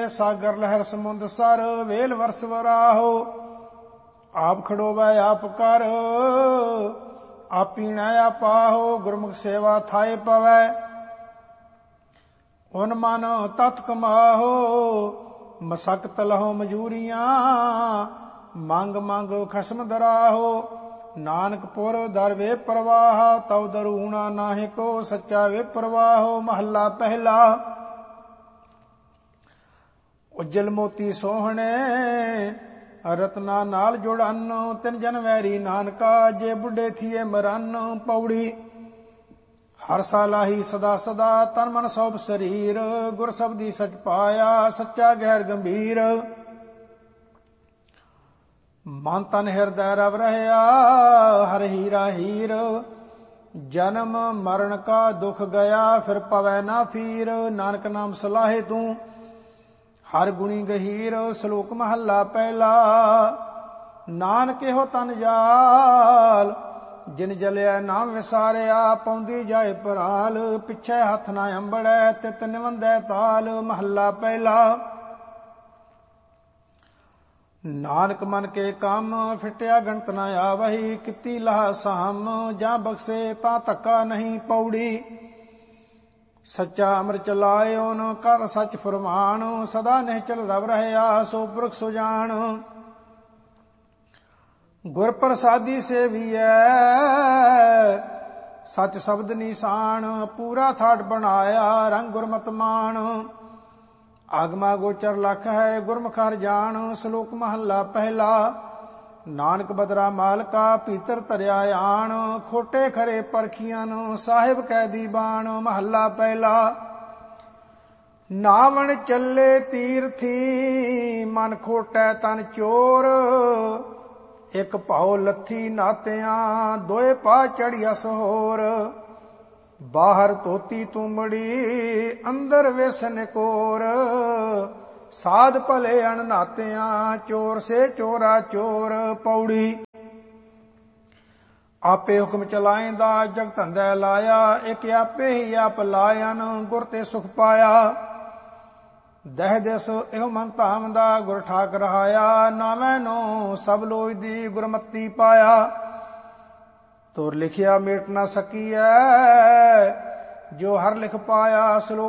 ਸਾਗਰ ਲਹਿਰ ਸਮੁੰਦ ਸਰ, ਵੇਲ ਵਰਸ ਵਰਾਹੋ ਆਪ ਖੜੋਵੈ ਆਪ ਕਰ, ਆਪੀਣੈ ਆਪਾਹੋ ਗੁਰਮੁਖ ਸੇਵਾ ਥਾਏ ਪਵੈ, ਉਨ ਮਨ ਤਤ ਕਮਾਹੋ ਮਸਕਤ ਲਹੋ ਮਜੂਰੀਆਂ, ਮੰਗ ਮੰਗ ਖਸਮ ਦਰਾਹੋ ਨਾਨਕ ਪੁਰ ਦਰ ਵੇ ਪ੍ਰਵਾਹ, ਤਉ ਦਰੂਣਾ ਨਾਹਿ ਕੋ ਸੱਚਾ ਵੇ ਪ੍ਰਵਾਹੋ। ਮਹੱਲਾ ਪਹਿਲਾ। ਉਜਲ ਮੋਤੀ ਸੋਹਣੇ ਰਤਨਾ ਨਾਲ ਜੁੜਨ, ਤਿਨ ਜਨ ਵੈਰੀ ਨਾਨਕਾ ਜੇ ਬੁੱਢੇ ਥੀਏ ਮਰਨ। ਪੌੜੀ। ਹਰ ਸਾਲਾਹੀ ਸਦਾ ਸਦਾ ਤਨ ਮਨ ਸੋਭ ਸਰੀਰ, ਗੁਰ ਸਬਦੀ ਸਚ ਪਾਇਆ ਸੱਚਾ ਗਹਿਰ ਗੰਭੀਰ। ਮਨ ਤਨ ਹਿਰਦੈ ਰਵ ਰਹਿਆ ਹਰ ਹੀਰਾ ਹੀਰ, ਜਨਮ ਮਰਨ ਕਾ ਦੁਖ ਗਿਆ ਫਿਰ ਪਵੈ ਨਾ ਫੀਰ। ਨਾਨਕ ਨਾਮ ਸਲਾਹੇ ਤੂੰ ਹਰ ਗੁਣੀ ਗਹੀਰ। ਸ਼ਲੋਕ ਮਹੱਲਾ ਪਹਿਲਾ। ਨਾਨਕ ਇਹੋ ਤਨ ਜਾਲ, ਜਿਨ ਜਲਿਆ ਨਾਮ ਵਿਸਾਰਿਆ, ਪਾਉਂਦੀ ਜਾਏ ਪਰਾਲ, ਪਿੱਛੇ ਹੱਥ ਨਾ ਅੰਬੜੈ ਤਿਤ ਨਿਵੰਦੈ ਤਾਲ। ਮਹੱਲਾ ਪਹਿਲਾ। ਨਾਨਕ ਮਨ ਕੇ ਕੰਮ, ਫਿਟਿਆ ਗਣਤ ਨਾ ਆਵਹੀ, ਕੀਤੀ ਲਾਹ ਸਾਮ, ਜਾਂ ਬਖਸ਼ੇ ਤਾਂ ਧੱਕਾ ਨਹੀਂ। ਪੌੜੀ। ਸੱਚਾ ਅੰਮ੍ਰਿਤ ਚਲਾਇਓ ਨ ਕਰ ਸੱਚ ਫਰਮਾਨ, ਸਦਾ ਨਿਹਚਲ ਰਵ ਰਹਿਆ ਸੋ ਪੁਰਖ ਸੁਜਾਨ। ਗੁਰ ਪ੍ਰਸਾਦੀ ਸੇਵੀਐ ਸੱਚ ਸ਼ਬਦ ਨਿਸ਼ਾਨ, ਪੂਰਾ ਥਾਟ ਬਣਾਇਆ ਰੰਗ ਗੁਰਮਤਿ ਮਾਨ। ਆਗਮਾ ਗੋਚਰ ਲਖ ਹੈ ਗੁਰਮੁਖ ਹਰਿ ਜਾਣ। ਸ਼ਲੋਕ ਮਹੱਲਾ ਪਹਿਲਾ। ਨਾਨਕ ਬਦਰਾ ਮਾਲਕਾ ਭੀਤਰ ਧਰਿਆ ਆਣ, ਖੋਟੇ ਖਰੇ ਪਰਖੀਆਂ ਸਾਹਿਬ ਕੈ ਦੀਵਾਨ। ਮਹੱਲਾ ਪਹਿਲਾ। ਨਾਵਣ ਚੱਲੇ ਤੀਰਥੀ, ਮਨ ਖੋਟੈ ਤਨ ਚੋਰ, ਇੱਕ ਭਾਉ ਲੱਥੀ ਨਾਤਿਆਂ, ਦੋਏ ਪਾ ਚੜੀਆ ਸਹੋਰ। ਬਾਹਰ ਧੋਤੀ ਤੁੰਬੜੀ, ਅੰਦਰ ਵੇਸਨ ਕੋਰ, ਸਾਧ ਭਲੇ ਅਣਨਾਤਿਆਂ, ਚੋਰ ਸੇ ਚੋਰਾ ਚੋਰ। ਪੌੜੀ। ਆਪੇ ਹੁਕਮ ਚਲਾਇਂਦਾ ਜਗ ਧੰਦਾ ਲਾਇਆ, ਇੱਕ ਆਪੇ ਹੀ ਆਪ ਲਾਇਨ ਗੁਰ ਤੇ ਸੁਖ ਪਾਇਆ। ਦਹਿ ਦਿਸ ਇਹੋ ਮਨ ਧਾਮਦਾ ਗੁਰ ਠਾਕ ਰਹਾਇਆ, ਨਾਵੇਂ ਨੋ ਸਭ ਲੋਇ ਦੀ ਗੁਰਮਤੀ ਪਾਇਆ। ਤੁਰ ਲਿਖਿਆ ਮੇਟ ਨਾ ਸਕੀਐ, ਜੋ ਹਰ ਲਿਖ ਪਾਇਆ। ਸ਼ਲੋਕ